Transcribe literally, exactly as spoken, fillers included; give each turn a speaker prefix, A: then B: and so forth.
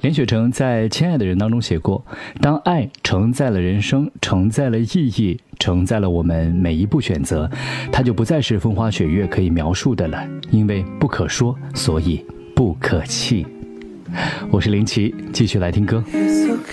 A: 连雪成在《亲爱的人》当中写过，当爱承载了人生，承载了意义，承载了我们每一步选择，它就不再是风花雪月可以描述的了，因为不可说，所以不可弃。我是林奇，继续来听歌。
B: It's okay.